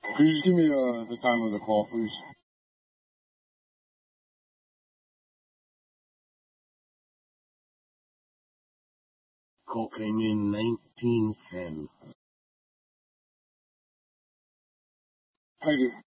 Could you just give me the time of the call, please? Call came in 1910. Thank you.